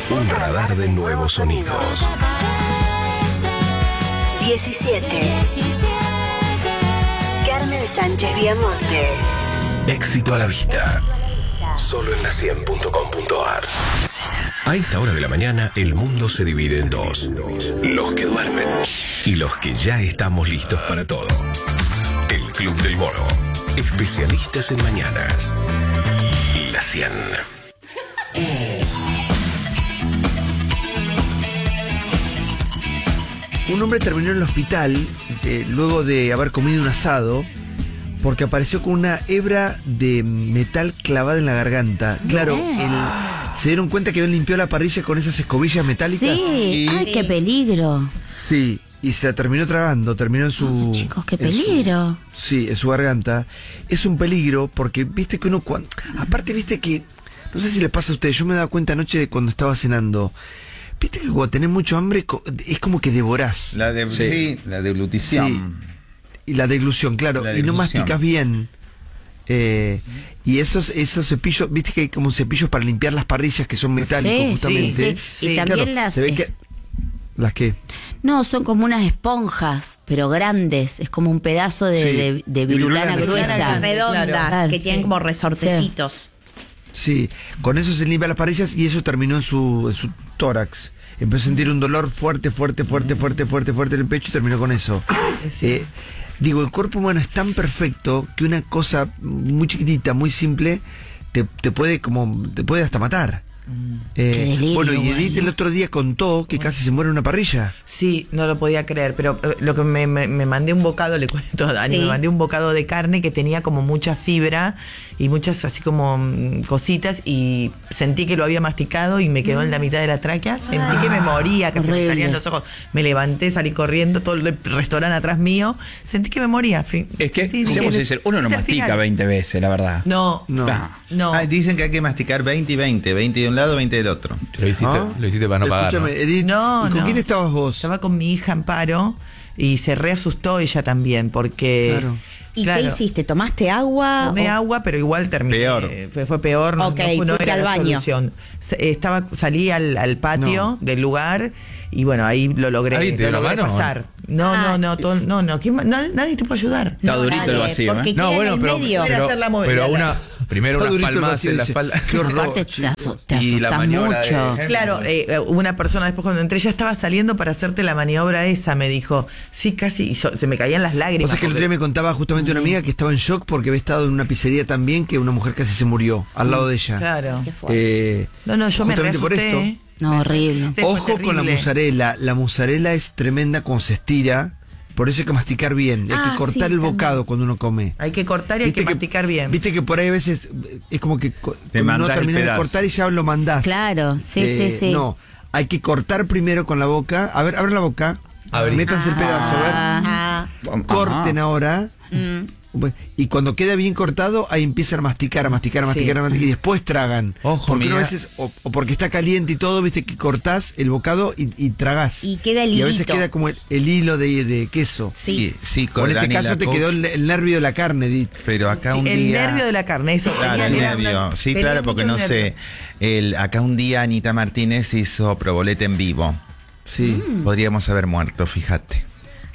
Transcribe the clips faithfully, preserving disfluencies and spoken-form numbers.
Un radar de nuevos sonidos. diecisiete. Carmen Sánchez Viamonte. Éxito a la vista. Solo en la cien punto com punto ar. A esta hora de la mañana, el mundo se divide en dos. Los que duermen y los que ya estamos listos para todo. El Club del Moro. Especialistas en mañanas. La cien. Un hombre terminó en el hospital eh, luego de haber comido un asado porque apareció con una hebra de metal clavada en la garganta. Claro, el, se dieron cuenta que habían limpiado la parrilla con esas escobillas metálicas. Sí, ay, qué peligro. Sí, y se la terminó tragando, terminó en su... Oh, chicos, qué en su- peligro. sí, en su garganta. Es un peligro porque viste que uno... cuan- aparte viste que... No sé si le pasa a ustedes, yo me he dado cuenta anoche de cuando estaba cenando. Viste que cuando tenés mucho hambre co- es como que devorás. La de, Sí. sí, la deglutición. Y la deglución, claro, La y no deglución. masticas bien. Eh, y esos esos cepillos, viste que hay como cepillos para limpiar las parrillas que son metálicos, Sí, justamente. sí, sí. Y también las- se ve que- ¿Las qué? No, son como unas esponjas, pero grandes. Es como un pedazo de, Sí, de, de de virulana virulana gruesa. grande, redondas, Claro, que tienen sí. como resortecitos. Sí, con eso se limpia las parrillas y eso terminó en su, en su tórax. Empezó a sentir un dolor fuerte, fuerte, fuerte, fuerte, fuerte, fuerte en el pecho y terminó con eso. Eh, digo, el cuerpo humano es tan perfecto que una cosa muy chiquitita, muy simple, te, te puede como te puede hasta matar. Eh, Qué delirio, bueno, y Edith bueno. el otro día contó que casi se muere en una parrilla. Sí, no lo podía creer, pero eh, lo que me, me, me mandé un bocado, le cuento a Dani, Sí. me mandé un bocado de carne que tenía como mucha fibra y muchas así como mm, cositas y sentí que lo había masticado y me quedó en la mitad de la tráquea, sentí que me moría, que se me horrible. salían los ojos, me levanté, salí corriendo, todo el restaurante atrás mío, sentí que me moría. Fin- Es que, Sí, seamos sí, sinceros, uno no es el mastica final. veinte veces, la verdad. No, No. Ah. no. Ah, dicen que hay que masticar veinte y veinte. veinte de un lado, veinte del otro. Lo hiciste, ¿Ah? lo hiciste para no pagar. Escúchame, ¿no? Edith, No, ¿y con no. quién estabas vos? Estaba con mi hija Amparo y se reasustó ella también porque... Claro. ¿Y Claro. qué hiciste? ¿Tomaste agua? Tomé o- agua, pero igual terminé. Peor. Fue, fue peor, no, Ok, no, fue- no fuiste era al la baño. solución. Se- Estaba, salí al, al patio del lugar y bueno, ahí lo logré, ¿Alguien te lo dio la logré mano, pasar. No, Ah, no, no, todo- no, no, ¿quién ma- na- nadie te puede ayudar. Está No, durito el nadie, vacío, porque ¿eh? queda No, en bueno, el pero, medio. Era pero, hacer la movida. pero una, primero Está unas durito el palmas vacío, en la dice. espalda. Qué horror, Aparte te, chico. asu- te Y la asustas maniobra mucho. de- Claro, eh, eh, una persona después cuando entré ya estaba saliendo para hacerte la maniobra esa, me dijo, sí, casi, y so- se me caían las lágrimas. O sea que el otro día me contaba justamente una amiga que estaba en shock porque había estado en una pizzería también que una mujer casi se murió al lado de ella. Claro. Qué fuerte. Eh, No, no, yo me justamente por reasusté. esto. No, horrible. Fue Ojo con la terrible. mozzarella. La mozzarella es tremenda cuando se estira. Por eso hay que masticar bien. Hay Ah, que cortar sí, el también. bocado cuando uno come. Hay que cortar y hay que, masticar bien. Viste que por ahí a veces es como que co- Te cuando no mandás el terminás de pedazo. cortar y ya lo mandás. Claro, sí, Eh, sí, sí. No, hay que cortar primero con la boca. A ver, abran la boca. A ver. Métanse el pedazo, a ver. Ah, Corten Ajá. ahora. mm. Bueno, y cuando queda bien cortado, ahí empiezan a masticar, a masticar, a masticar, Sí. a masticar, y después tragan. Ojo, porque uno a mirá. veces, o, o porque está caliente y todo, viste que cortás el bocado y, y tragás. Y queda el Y a veces hilito. queda como el, el hilo de, de queso. Sí. sí, O con en este Dani caso la te coach, quedó el, el nervio de la carne, Edith. Pero acá Sí, un el día... nervio de la carne, eso. Claro, tenía- el era nervio. una- Sí, tenía claro, porque mucho no nervio. sé. El, acá un día Anita Martínez hizo proboleta en vivo. Sí. Podríamos haber muerto, fíjate.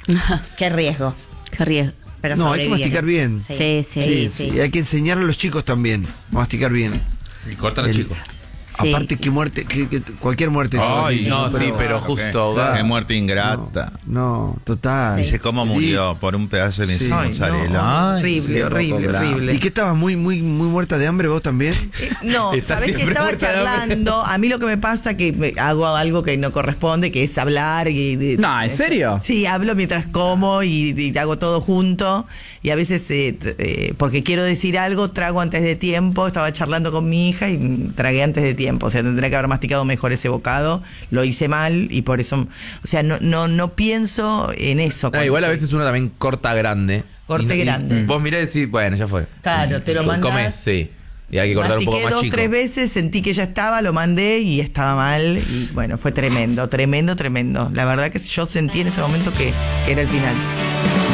Qué riesgo. Qué riesgo. Pero No, hay que sobreviven. masticar bien. Sí, Sí, sí, sí. sí. Y hay que enseñarle a los chicos también a masticar bien. Y cortan al El- chico. Sí. Aparte que muerte, que, que cualquier muerte es Ay, horrible, no, sí, pero claro, justo qué- ahogado. Qué muerte ingrata. No, no, total. Sí. Dice cómo murió por un pedazo de Sí. sí. Ay, mozzarella. no, Ay, horrible, sí, horrible, poco bravo. horrible. ¿Y qué estabas muy, muy, muy muerta de hambre vos también? Eh, No, Está sabés que siempre estaba muerta de hambre. charlando. A mí lo que me pasa que me- hago algo que no corresponde, que es hablar. Y, y- No, ¿en serio? Sí, hablo mientras como y, y hago todo junto. Y a veces, eh, t- eh, porque quiero decir algo, trago antes de tiempo. Estaba charlando con mi hija y mm, tragué antes de tiempo. O sea, tendría que haber masticado mejor ese bocado. Lo hice mal y por eso. O sea, no, no, no pienso en eso. No, cuando igual a estoy- veces uno también corta grande. Corte Y no- y grande. Vos mirás y decís, bueno, ya fue. Claro, te lo mandás. Comés, sí. Y hay que cortar un poco Mastiqué más dos, chico. tres veces, sentí que ya estaba, lo mandé y estaba mal. Y bueno, fue tremendo, tremendo, tremendo. La verdad que yo sentí en ese momento que, que era el final.